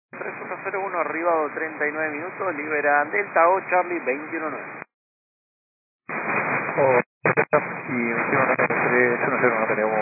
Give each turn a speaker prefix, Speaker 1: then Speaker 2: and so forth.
Speaker 1: 3101 arribado 39 minutos, libera Delta O Charlie 219.
Speaker 2: Oh, y 21 310 no tenemos